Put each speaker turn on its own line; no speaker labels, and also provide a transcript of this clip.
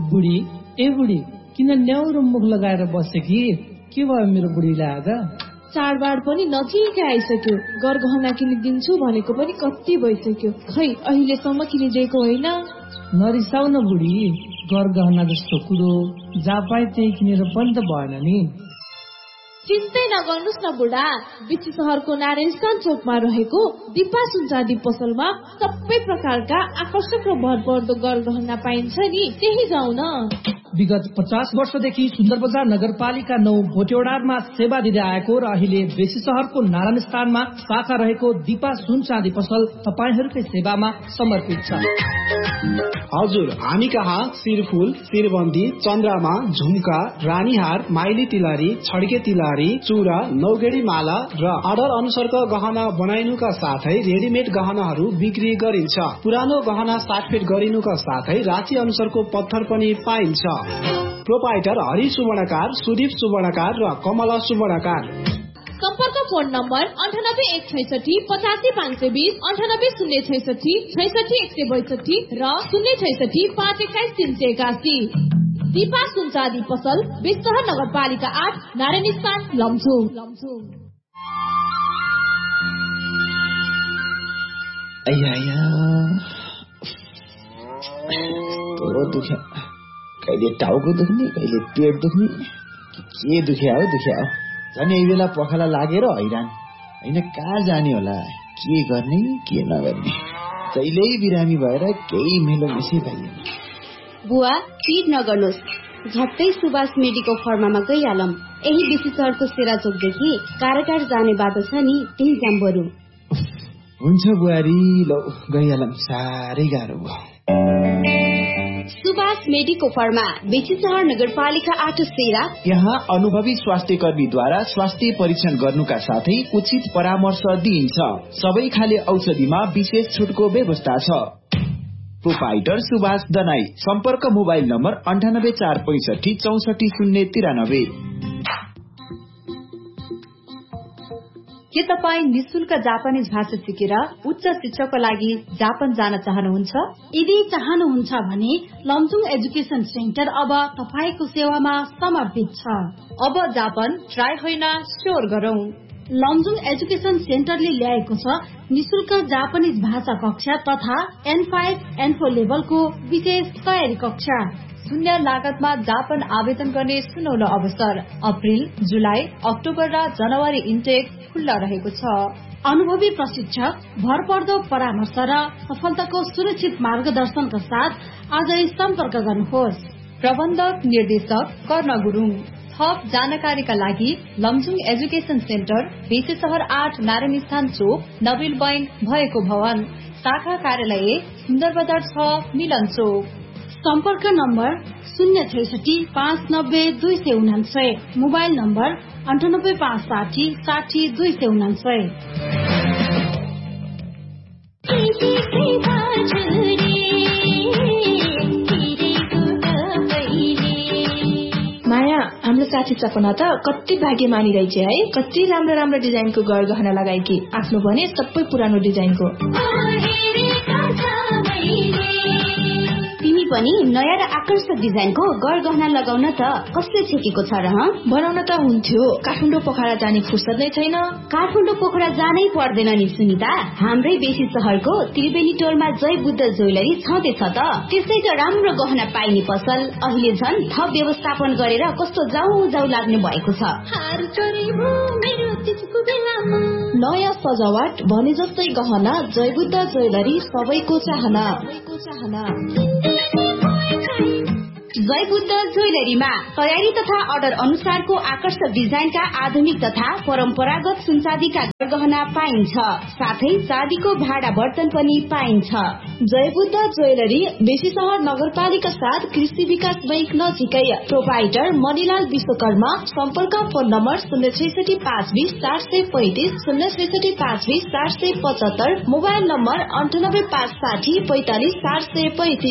बुढी ए बुढी किन न्याउरो मुख लगाएर बसे कि के भयो मेरो बुढीलाई आज?
चाडबाड पनि नजिकै आइसक्यो। गरगहना किनिदिन्छु भनेको पनि कति भइसक्यो, खै अहिलेसम्म किनिदिएको होइन।
नरिसाउ न बुढी, गरगहना जस्तो कुरो जहाँ पाए त्यही किनेर पनि त भएन नि।
चिन्तै नगर्नुहोस् न बुढा, बिची सहरको नारायण स्थान चोकमा रहेको दिपा सुन चाँदी पसलमा सबै प्रकारका आकर्षक र भरपर्दो गरगहना पाइन्छ नि, त्यही जाउँ न।
विगत 50 वर्षदेखि सुन्दर बजार नगरपालिका 9 भोटेओडारमा सेवा दिँदै आएको र अहिले बेसी सहरको नारायण स्थानमा शाखा रहेको दिपा सुन चाँदी पसल तपाईहरूकै सेवामा समर्पित छ।
हजुर, हामी कहाँ शिरफुल, शिरबन्दी, चन्द्रमा, झुम्का, रानीहार, माइली तिलहरी, छड्के तिलहरी, चूरा, नौगेडी माला र अर्डर अनुसारको गहना बनाइनुका साथै रेडिमेड गहनाहरू बिक्री गरिन्छ। पुरानो गहना साटफेट गरिनुका साथै राशि अनुसारको पत्थर पनि पाइन्छ। प्रोपाइटर हरि सुवर्णकार, सुदीप सुवर्णकार र कमला सुवर्णकार।
सम्पर्क फोन नम्बर 9816 85520, 9806 66162 र 066 521 381। दिपा सुन चाँदी पसल, बेसीसहर नगरपालिका 8, नारायण स्थान, लमजुङ।
कहिले टाउको दुख्ने, कहिले पेट दुख्ने, के दुख्या हो झन् यही बेला पखाला लागेर हैरान होइन, कहाँ जाने होला, के गर्ने के नगर्ने, जहिल्यै बिरामी भएर केही मेलो मिसै भइएन।
बुवा चिज नगर्नुहोस्, झट्टै सुभाष मेडिकल फर्मामा गइहालौँ। यही बेसी सहरको सेरा चोकदेखि कारागार जाने बाटो छ नि, त्यही जाम बरु।
हुन्छ बुहारी, लौ गइहालौँ, साह्रै गाह्रो भयो।
सुभाष मेडिकल फर्मा, बेसी सहर नगरपालिका 8 सेरा।
यहाँ अनुभवी स्वास्थ्य कर्मीद्वारा स्वास्थ्य परीक्षण गर्नुका साथै उचित परामर्श दिइन्छ। सबै खाले औषधिमा विशेष छुटको व्यवस्था छ। प्रोपाइटर सुभाष दनाई। सम्पर्क मोबाइल नम्बर 9845 64093।
के तपाईँ निशुल्क जापानिज भाषा सिकेर उच्च शिक्षाको लागि जापान जान चाहनुहुन्छ?
यदि चाहनुहुन्छ भने लमजुङ एजुकेशन सेन्टर अब तपाईको सेवामा समर्पित छ।
अब जापान ट्राई होइन स्योर गरौं।
लमजुङ एजुकेशन सेन्टरले ल्याएको छ निशुल्क जापानिज भाषा कक्षा तथा N5, N4 लेभलको विशेष तयारी कक्षा।
शून्य लागतमा जापान आवेदन गर्ने सुनौलो अवसर। अप्रिल, जुलाई, अक्टोबर र जनवरी इन्टेक खुल्ला रहेको छ।
अनुभवी प्रशिक्षक, भरपर्दो परामर्श र सफलताको सुरक्षित मार्गदर्शनका साथ आजै सम्पर्क गर्नुहोस्।
प्रबन्धक निर्देशक कर्ण गुरुङ। थप जानकारीका लागि लमजुङ एजुकेशन सेन्टर, बेसी सहर 8, नारायण स्थान चोक, नबिल बैंक भएको भवन, शाखा कार्यालय सुन्दर बजार 6, मिलन चोक।
सम्पर्क नम्बर 066 590 299, मोबाइल नम्बर 98 560 299।
माया, हाम्रो साथी सपना त कति भाग्यमानी रहेछ है। कति राम्रो राम्रो डिजाइनको गरगहना लगाएकी, आफ्नो भने सबै पुरानो डिजाइनको।
पनि नयाँ र आकर्षक डिजाइनको गरगहना लगाउन त कसले छेकेको छ र?
बनाउन त हुन्थ्यो, काठमाडौँ पोखरा जाने फुर्सद नै छैन।
काठमाडौँ पोखरा जानै पर्दैन नि सुनिता, हाम्रै बेसी सहरको त्रिवेणी टोलमा जय बुद्ध ज्वेलरी छँदैछ त। त्यसै त राम्रो गहना पाइने पसल अहिले झन् थप व्यवस्थापन गरेर कस्तो जाउ लाग्ने भएको छ।
नयाँ सजावट भने जस्तै गहना, जय बुद्ध ज्वेलरी सबैको चाहना।
जय बुद्ध ज्वेलरीमा तयारी तथा अर्डर अनुसारको आकर्षक डिजाइनका आधुनिक तथा परम्परागत सुनचाँदीका गहना पाइन्छ, साथै चाँदीको भाडा बर्तन पनि पाइन्छ।
जय बुद्ध ज्वेलरी, बेसी सहर नगरपालिका 7, कृषि विकास बैंक नजिकै। प्रोपाइटर मणिलाल विश्वकर्मा। सम्पर्क फोन नम्बर 066 520 435, 066 520 475, मोबाइल नम्बर 98 560 45 435।